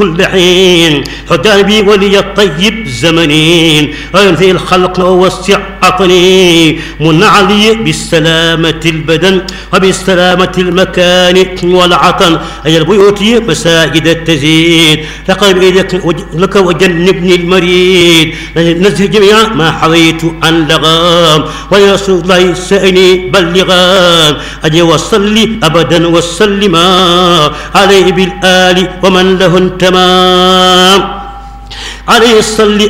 كل حين حجابي ولي الطيب زمنين وينفي الخلق ووسع عطني من علي بالسلامة البدن وبالسلامة المكان والعطن أي البيوت مساجد التزيد لقد إيدك لك وجنبني المريد نزه جميع ما حويت عن لغام ويا رسول الله سأني بلغام أجي وصلي أبدا وسلما عليه بالآل ومن له انتمام عليه الصل